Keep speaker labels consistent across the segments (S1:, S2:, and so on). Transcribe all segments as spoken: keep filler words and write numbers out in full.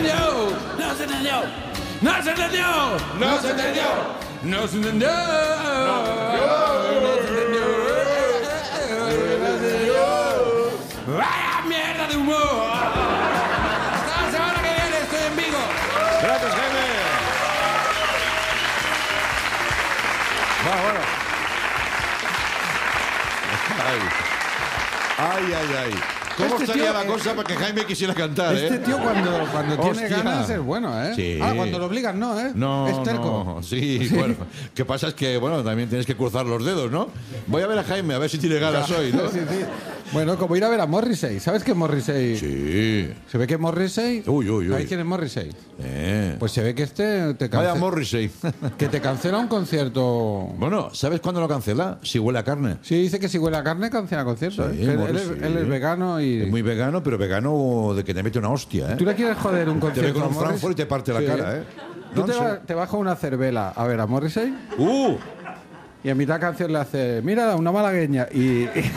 S1: entendió, no se entendió, no se entendió, no se entendió, no se entendió, no se entendió. ¡Vaya mierda de humor! Hasta la semana que viene, estoy en Vigo.
S2: Gracias, Jaime. Va, bueno. Ay, ay, ay. ay. ¿Cómo
S3: Este
S2: estaría
S3: tío,
S2: la
S3: eh,
S2: cosa para que Jaime quisiera cantar,
S3: Este
S2: eh?
S3: tío cuando, cuando tiene
S2: Hostia.
S3: ganas es bueno, ¿eh?
S2: Sí.
S3: Ah, cuando lo obligan no, ¿eh?
S2: No,
S3: es terco.
S2: no, sí, bueno. Lo que pasa es que, bueno, también tienes que cruzar los dedos, ¿no? Voy a ver a Jaime, a ver si tiene ganas hoy, ¿no?
S3: Sí, sí. Bueno, como ir a ver a Morrissey. ¿Sabes qué es Morrissey?
S2: Sí.
S3: Se ve que Morrissey...
S2: Uy, uy, uy.
S3: ¿Sabes quién es Morrissey?
S2: Eh.
S3: Pues se ve que este te
S2: Vaya
S3: cance-
S2: Morrissey.
S3: que te cancela un concierto.
S2: Bueno, ¿sabes cuándo lo cancela? Si huele a carne.
S3: Sí, dice que si huele a carne cancela conciertos.
S2: Sí,
S3: ¿eh? Que él,
S2: Morrissey.
S3: es, él es vegano y...
S2: Es muy vegano, pero vegano de que te mete una hostia, ¿eh?
S3: ¿Tú le quieres joder un
S2: Te ve
S3: concierto
S2: con
S3: a
S2: un
S3: Morrissey?
S2: Frankfurt y te parte la
S3: Sí.
S2: cara, ¿eh?
S3: Tú
S2: No,
S3: te,
S2: sí.
S3: va- te bajas una cervela a ver a Morrissey
S2: ¡Uh!
S3: y a mitad de canción le hace, mira, una malagueña. Y, y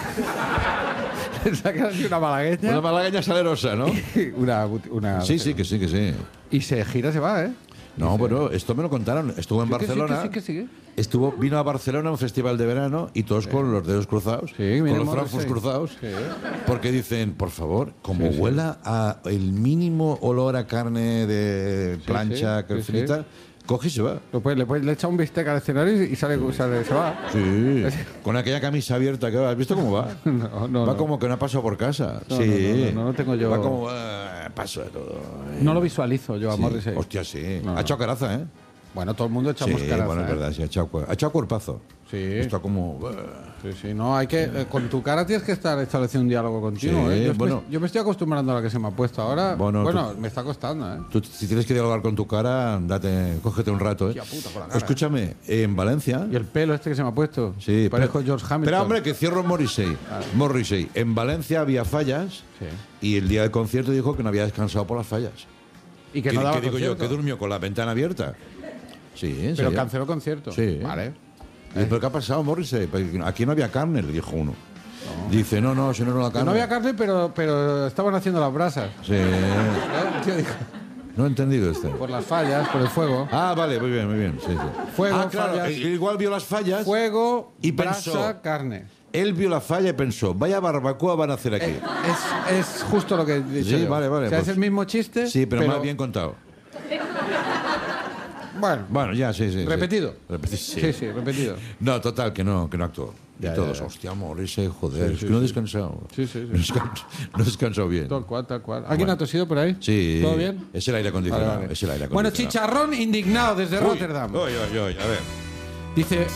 S3: le sacas así una malagueña.
S2: Una malagueña salerosa, ¿no?
S3: y una, una-
S2: Sí, sí, que sí, que sí.
S3: Y se gira, se va, ¿eh?
S2: No, bueno, esto me lo contaron. Estuvo en
S3: Sí, que sí,
S2: Barcelona.
S3: que sí, que sí.
S2: Estuvo, vino a Barcelona a un festival de verano y todos con los dedos cruzados,
S3: Sí,
S2: con
S3: mira,
S2: los
S3: Morrissey.
S2: Frankfurts cruzados,
S3: Sí.
S2: porque dicen, por favor, como
S3: Sí, sí.
S2: huela a el mínimo olor a carne de plancha,
S3: sí,
S2: que
S3: sí,
S2: frita, coge y se va.
S3: Lo puedes- le, puedes- le echa un bistec al escenario y sale, sale se va.
S2: Sí, con aquella camisa abierta que va. ¿Has visto cómo va?
S3: No, no,
S2: va
S3: no.
S2: como que no ha pasado por casa.
S3: No,
S2: sí.
S3: no, no, no, no tengo yo-
S2: Va como, ah, paso de todo.
S3: No lo visualizo yo a
S2: Sí.
S3: Morrissey.
S2: Hostia, sí.
S3: No,
S2: ha
S3: no.
S2: echado caraza, ¿eh?
S3: Bueno, todo el mundo echamos
S2: Sí,
S3: caraza,
S2: bueno, es
S3: ¿eh?
S2: verdad, sí, ha echado, cu- ha echado cuerpazo.
S3: Sí.
S2: Está como...
S3: Sí, sí, no, hay que... eh, con tu cara tienes que estar estableciendo un diálogo contigo,
S2: Sí,
S3: ¿eh? Yo,
S2: bueno.
S3: me, yo me estoy acostumbrando a la que se me ha puesto ahora.
S2: Bueno,
S3: Bueno,
S2: tú-
S3: me está costando, ¿eh?
S2: Tú, si tienes que dialogar con tu cara, date, cógete un rato, ¿eh?
S3: Hostia puta, con la cara.
S2: Escúchame, en Valencia...
S3: Y el pelo este que se me ha puesto.
S2: Sí,
S3: Parezco
S2: pero-
S3: George Hamilton.
S2: Pero hombre, que cierro Morrissey. Morrissey. En Valencia había fallas
S3: Sí.
S2: y el día del concierto dijo que no había descansado por las fallas.
S3: Y que no
S2: ¿Qué,
S3: daba
S2: qué digo yo?
S3: concierto.
S2: ¿Que durmió con la ventana abierta? Sí, en
S3: Pero
S2: serio.
S3: canceló concierto.
S2: Sí.
S3: Vale.
S2: ¿Y ¿Pero qué ha pasado, Morrissey? Porque aquí no había carne, le dijo uno. Dice, no, no, si no era la
S3: Que
S2: carne.
S3: no había carne, pero, pero estaban haciendo las brasas.
S2: Sí.
S3: ¿Eh? El tío dijo,
S2: No he entendido este.
S3: por las fallas, por el fuego.
S2: Ah, vale, muy bien, muy bien. Sí, sí.
S3: Fuego,
S2: ah, claro,
S3: fallas.
S2: eh, igual vio las fallas.
S3: Fuego,
S2: Y
S3: brasa,
S2: pensó-
S3: carne.
S2: Él vio la falla y pensó, vaya barbacoa van a hacer aquí.
S3: Es, es justo lo que he dicho
S2: Sí,
S3: yo.
S2: vale, vale,
S3: O sea,
S2: pues-
S3: es el mismo chiste,
S2: Sí, pero, más bien contado.
S3: Bueno,
S2: Bueno, ya, sí, sí. sí.
S3: repetido.
S2: Repeti-
S3: Sí,
S2: sí.
S3: sí, repetido.
S2: No, total, que no, que no actuó.
S3: Ya,
S2: y todos,
S3: ya, ya.
S2: hostia, Morrissey, joder,
S3: Sí,
S2: es
S3: sí,
S2: que no ha
S3: sí.
S2: descansado.
S3: Sí, sí, sí.
S2: No descansó, no descansó bien.
S3: Tal cual, tal cual. ¿Alguien
S2: Bueno.
S3: ha tosido por ahí?
S2: Sí.
S3: ¿Todo bien?
S2: Es el aire acondicionado.
S3: Vale, vale.
S2: Es el aire
S3: Bueno,
S2: acondicionado.
S3: chicharrón indignado desde
S2: Uy,
S3: Rotterdam.
S2: Uy, uy, uy, a ver.
S3: Dice...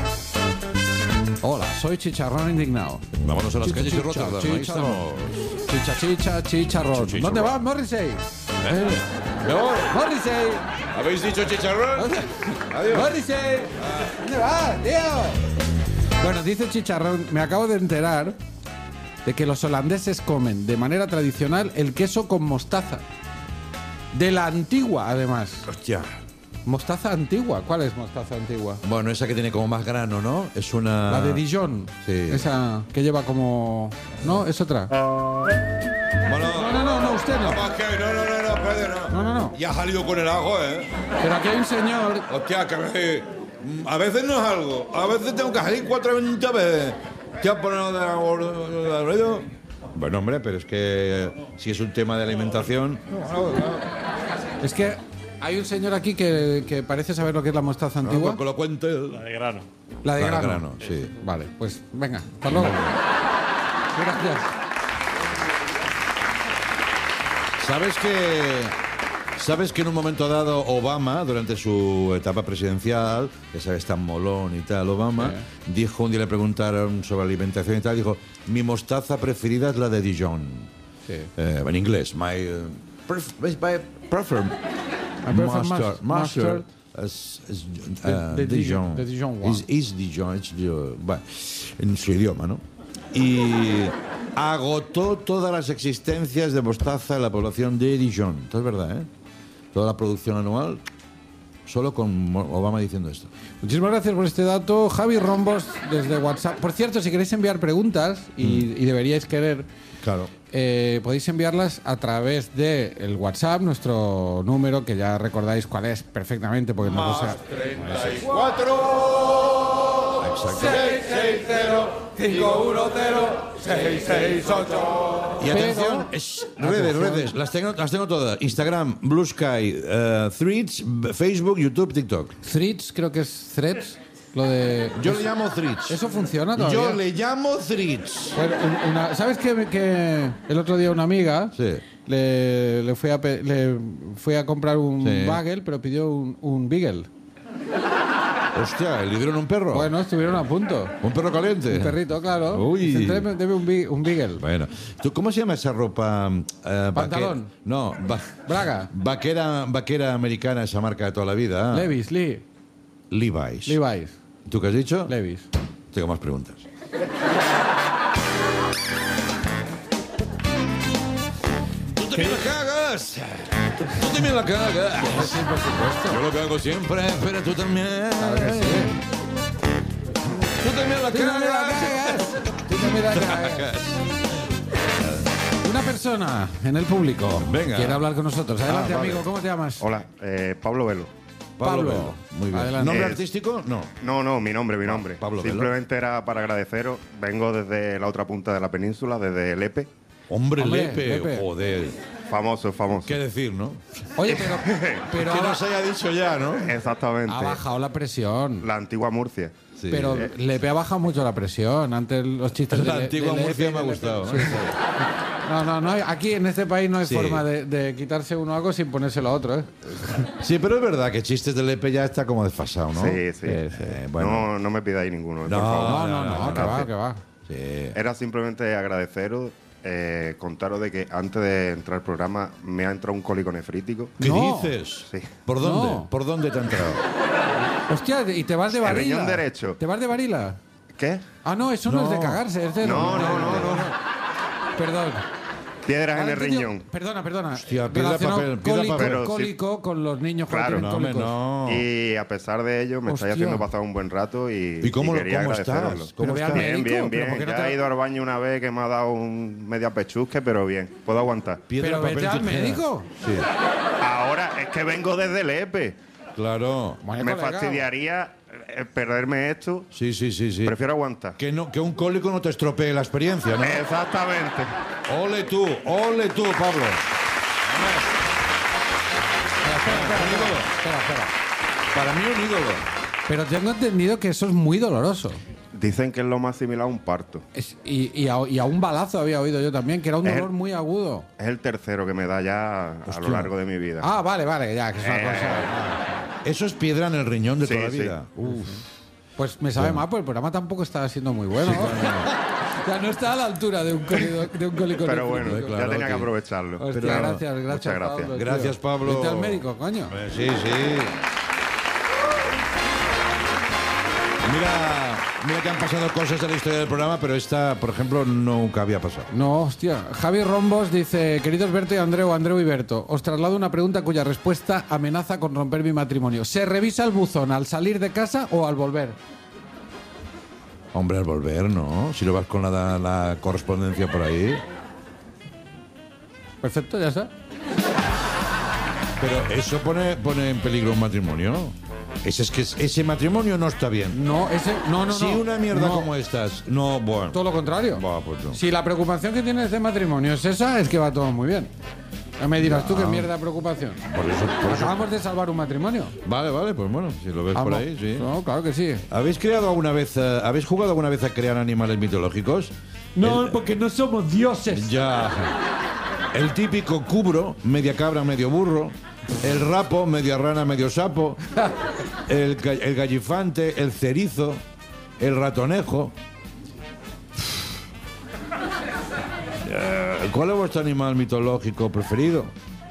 S3: Hola, soy chicharrón indignado.
S2: Vámonos a las calles de
S3: Chicha,
S2: Rotterdam. Ahí
S3: chicharrón.
S2: estamos.
S3: Chicha, chicha, chicharrón.
S2: Chicharrón.
S3: ¿Dónde vas, Morrissey?
S2: ¿Eh? Me voy.
S3: ¡Morrissey!
S2: ¿Habéis dicho chicharrón? Adiós.
S3: ¡Morrissey! ¿Dónde vas, tío? Bueno, dice Chicharrón, me acabo de enterar de que los holandeses comen de manera tradicional el queso con mostaza. De la antigua, además.
S2: Hostia.
S3: Mostaza antigua. ¿Cuál es mostaza antigua?
S2: Bueno, esa que tiene como más grano, ¿no? Es una...
S3: La de Dijon.
S2: Sí.
S3: Esa que lleva como... No, es otra.
S2: Bueno,
S3: No, no, no, no, usted no.
S2: Vamos, que no, no, no, no, espérate, no.
S3: No, no, no.
S2: Ya ha salido con el ajo, ¿eh?
S3: Pero aquí hay un señor...
S2: Hostia, que me- a veces no es algo. A veces tengo que salir cuatro veinte veces. ¿Qué has ponido de la... Bueno, hombre, pero es que si es un tema de alimentación...
S3: Es que hay un señor aquí que, que parece saber lo que es la mostaza
S2: No,
S3: antigua.
S2: que lo cuente.
S4: La de grano.
S3: La de
S2: La de
S3: grano.
S2: grano, sí.
S3: Vale, pues venga, hasta luego. Gracias.
S2: ¿Sabes que, ¿Sabes que en un momento dado Obama, durante su etapa presidencial, que sabes tan molón y tal, Obama, dijo, un día le preguntaron sobre alimentación y tal, dijo, mi mostaza preferida es la de Dijon.
S3: Sí.
S2: Eh, en inglés, my, uh, pref, my prefer
S3: I prefer
S2: mustard,
S3: mustard.
S2: mustard is, is, uh,
S3: The- the
S2: Dijon.
S3: Dijon- the Dijon one.
S2: Is, is Dijon, it's Dijon. Bueno, en su idioma, ¿no? Y agotó todas las existencias de mostaza en la población de Dijon. Esto es verdad, ¿eh? Toda la producción anual Solo con Mo- Obama diciendo esto.
S3: Muchísimas gracias por este dato, Javi Rombos, desde WhatsApp. Por cierto, si queréis enviar preguntas, y,
S2: Mm.
S3: y deberíais querer,
S2: Claro.
S3: eh, podéis enviarlas a través de el WhatsApp, nuestro número, que ya recordáis cuál es perfectamente, porque no lo sé.
S1: treinta y cuatro
S2: Exacto.
S1: seis seis cero cinco uno cero seis seis ocho.
S2: Y atención, es- redes, redes, las tengo, las tengo todas. Instagram, Blue Sky, eh, Threads, B- Facebook, YouTube, TikTok.
S3: Threads, creo que es Threads, lo de...
S2: Yo le llamo Threads.
S3: ¿Eso funciona todavía?
S2: Yo le llamo Threads.
S3: Bueno, un- una- ¿Sabes que, que el otro día una amiga
S2: Sí.
S3: le, le, fui a, pe- le fui a comprar un
S2: Sí.
S3: bagel, pero pidió un, un beagle?
S2: Hostia, ¿le dieron un perro?
S3: Bueno, estuvieron a punto.
S2: ¿Un perro caliente?
S3: Un perrito, claro.
S2: Uy.
S3: Dice, deme, deme un, bi- un beagle.
S2: Bueno, ¿tú cómo se llama esa ropa? eh,
S3: Pantalón.
S2: vaque- No, va-
S3: Braga.
S2: vaquera, vaquera americana, esa marca de toda la vida. ah.
S3: Levis, Lee.
S2: Levi's.
S3: Levi's.
S2: ¿Tú qué has dicho?
S3: Levis.
S2: Tengo más preguntas. ¡Tú también la cagas! ¡Tú también la cagas!
S3: Sí, por supuesto.
S2: Yo lo cago siempre, pero tú también.
S3: Claro que sí.
S2: Tú también la
S3: Tú también la
S2: cagas.
S3: cagas. Tú también la cagas. Una persona en el público
S2: Venga.
S3: quiere hablar con nosotros. Adelante,
S2: Ah, vale.
S3: amigo. ¿Cómo te llamas?
S4: Hola, eh, Pablo Velo.
S2: Pablo,
S3: Pablo.
S2: Velo. Muy bien.
S3: Adelante.
S2: ¿Nombre
S4: Es-
S2: artístico? No.
S4: No, no, mi nombre, mi nombre.
S2: Pablo Velo.
S4: Simplemente era para agradeceros. Vengo desde la otra punta de la península, desde Lepe.
S2: Hombre,
S3: Hombre,
S2: Lepe.
S3: Lepe.
S2: Joder.
S4: Famoso, famoso.
S2: ¿Qué decir, no?
S3: Oye, pero, pero
S2: Que
S3: ha,
S2: no se haya dicho ya, ¿no?
S4: Exactamente.
S3: ha bajado la presión.
S4: La antigua Murcia.
S2: Sí.
S3: Pero Lepe ha bajado mucho la presión. Antes los chistes de
S2: La
S3: Le-
S2: antigua
S3: de Lepe
S2: Murcia
S3: y
S2: me ha
S3: de
S2: gustado.
S3: Lepe. Sí, sí. No, no, no. hay- Aquí en este país no hay
S2: Sí.
S3: forma de, de quitarse uno algo sin ponérselo a otro, ¿eh?
S2: Sí, pero es verdad que chistes de Lepe ya está como desfasado, ¿no?
S4: Sí, sí.
S2: Eh, bueno.
S4: No, no me pidáis ninguno, por
S2: No,
S4: favor.
S3: No, no,
S2: no,
S3: no,
S2: no,
S3: que va,
S4: gracias.
S3: que va.
S2: Sí.
S4: Era simplemente agradeceros, eh, contaros de que antes de entrar al programa me ha entrado un cólico nefrítico.
S2: ¿Qué
S3: No.
S2: dices?
S4: Sí.
S2: ¿Por dónde?
S3: No.
S2: ¿Por dónde te ha entrado?
S3: Hostia, y te vas de
S4: El
S3: varila.
S4: riñón derecho.
S3: ¿Te vas de varila?
S4: ¿Qué?
S3: Ah, no, eso no,
S2: No.
S3: es de cagarse, es de...
S4: No, no, no, no.
S3: Perdón.
S4: Piedras en
S3: Ahora
S4: el
S3: he entendido-
S4: riñón.
S3: Perdona, perdona.
S2: Hostia, piedra,
S3: Relacionado
S2: papel, piedra,
S3: cólico,
S2: papel.
S4: Pero sí.
S3: cólico con los niños que
S4: Claro.
S3: tienen
S2: No, hombre,
S3: cólicos.
S2: no.
S4: Y a pesar de ello, me
S3: Hostia.
S4: estáis haciendo pasar un buen rato y,
S2: ¿Y cómo,
S4: y quería
S2: cómo
S4: agradeceroslo.
S2: estás? ¿Cómo
S3: Pero ve al
S2: estás?
S4: Bien,
S3: médico,
S4: bien,
S3: pero ¿por
S4: bien.
S3: qué no
S4: Ya
S3: te-
S4: he ido al baño una vez que me ha dado un media pechusque, pero bien. Puedo aguantar.
S2: Piedra,
S3: Pero
S2: papel,
S3: vete al
S2: tijera.
S3: médico.
S2: Sí,
S4: Ahora es que vengo desde Lepe.
S2: claro.
S3: Vaya
S4: Me
S3: colega.
S4: fastidiaría eh, perderme esto.
S2: Sí, sí, sí, sí.
S4: Prefiero aguantar.
S2: Que, no, que un cólico no te estropee la experiencia, ¿no?
S4: Exactamente.
S2: Ole tú, ole tú, Pablo.
S3: Espera, espera, espera, espera, espera.
S2: Para mí un ídolo.
S3: Pero tengo entendido que eso es muy doloroso.
S4: Dicen que es lo más similar a un parto.
S3: Es- y, y a, y a un balazo había oído yo también, que era un
S4: Es-
S3: dolor muy agudo.
S4: Es el tercero que me da ya a
S2: Hostia.
S4: lo largo de mi vida.
S3: Ah, vale, vale, ya, que es una
S4: Eh,
S3: cosa...
S2: Eso es piedra en el riñón de
S4: Sí,
S2: toda la
S4: sí.
S2: vida. Uf.
S3: Pues me sabe mal, pues el programa tampoco está siendo muy bueno. Ya no está a la altura de un cólico, de un cólico
S4: Pero
S3: nefrítico.
S4: bueno,
S2: claro,
S4: ya tenía que
S2: tío.
S4: aprovecharlo.
S3: Hostia,
S2: Pero-
S3: gracias, gracias,
S4: Muchas gracias.
S3: Pablo, tío.
S2: Gracias, Pablo.
S3: Vete al médico, coño.
S2: Eh, Sí, sí. Mira, mira que han pasado cosas en la historia del programa, pero esta, por ejemplo, nunca había pasado.
S3: No, hostia. Javi Rombos dice, queridos Berto y Andreu, Andreu y Berto, os traslado una pregunta cuya respuesta amenaza con romper mi matrimonio. ¿Se revisa el buzón al salir de casa o al volver?
S2: Hombre, al volver, ¿no? Si lo vas con la, la correspondencia por ahí.
S3: Perfecto, ya está.
S2: Pero eso pone, pone en peligro un matrimonio. Ese, es que ese matrimonio no está bien.
S3: No, ese, no, no,
S2: Si
S3: no.
S2: una mierda
S3: No,
S2: como estas, no, bueno.
S3: todo lo contrario.
S2: Buah, pues no.
S3: Si la preocupación que tienes de matrimonio es esa, es que va todo muy bien. Ya me dirás tú qué mierda de preocupación.
S2: Por eso, por eso-
S3: Acabamos de salvar un matrimonio.
S2: Vale, vale, pues bueno, si lo ves por
S3: Vamos.
S2: ahí, sí.
S3: No, claro que sí.
S2: ¿Habéis creado alguna vez, eh, habéis jugado alguna vez a crear animales mitológicos?
S3: No,
S2: El-
S3: porque no somos dioses.
S2: Ya. El típico cubro, media cabra, medio burro. El rapo, media rana, medio sapo. El, ga- el gallifante, el cerizo. El ratonejo. Eh, ¿Cuál es vuestro animal mitológico preferido?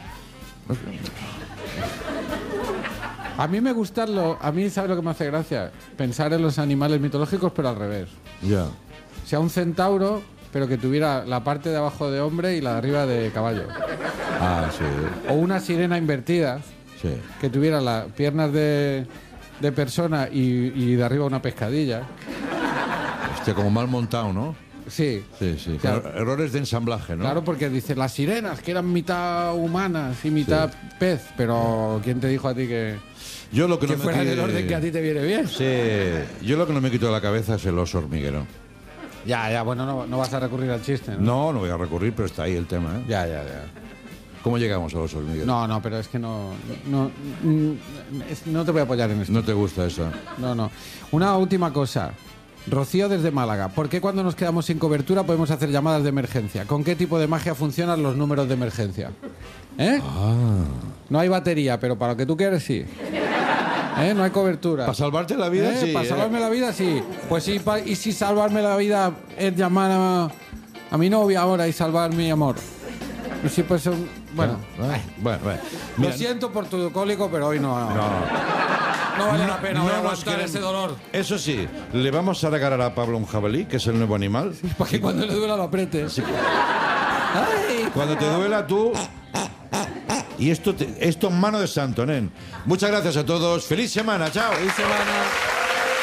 S3: A mí me gustan los... A mí, ¿sabes lo que me hace gracia? Pensar en los animales mitológicos, pero al revés.
S2: Ya.
S3: O sea, un centauro, pero que tuviera la parte de abajo de hombre y la de arriba de caballo.
S2: Ah, sí.
S3: O una sirena invertida,
S2: Sí.
S3: que tuviera las piernas de, de persona y, y de arriba una pescadilla.
S2: Hostia, como mal montado, ¿no?
S3: Sí.
S2: Sí, sí.
S3: Claro.
S2: Claro, errores de ensamblaje, ¿no?
S3: Claro, porque dice las sirenas, que eran mitad humanas y mitad pez, pero ¿quién te dijo a ti que,
S2: Yo lo que,
S3: que
S2: no me
S3: fuera en el
S2: qui-
S3: orden que a ti te viene bien?
S2: Sí. Yo lo que no me quito de la cabeza es el oso hormiguero.
S3: Ya, ya, bueno, no, no vas a recurrir al chiste, ¿no?
S2: No, no voy a recurrir, pero está ahí el tema, ¿eh?
S3: Ya, ya, ya.
S2: ¿Cómo llegamos al oso hormiguero?
S3: No, no, pero es que no. No, mm, es- no te voy a apoyar en esto.
S2: No te gusta eso.
S3: No, no. Una última cosa. Rocío desde Málaga. ¿Por qué cuando nos quedamos sin cobertura podemos hacer llamadas de emergencia? ¿Con qué tipo de magia funcionan los números de emergencia? ¿Eh?
S2: Ah.
S3: No hay batería, pero para lo que tú quieres, sí. ¿Eh? No hay cobertura.
S2: Para salvarte la vida,
S3: ¿Eh?
S2: sí.
S3: Para
S2: ¿eh?
S3: salvarme la vida, sí. Pues sí, pa- y si salvarme la vida es llamar a, a mi novia ahora y salvar mi amor. Y si pues un- bueno,
S2: Ah, bueno, bueno.
S3: lo
S2: Mira,
S3: siento por tu cólico, pero hoy no. No, no vale la pena
S2: no
S3: voy a
S2: nos
S3: aguantar
S2: queremos-
S3: ese dolor.
S2: Eso sí, le vamos a regalar a Pablo un jabalí, que es el nuevo animal.
S3: Para que cuando le duela lo apriete. Ay.
S2: Cuando te duela tú... Y esto, te- esto en mano de santo, nen. Muchas gracias a todos. ¡Feliz semana! ¡Chao!
S3: Feliz semana.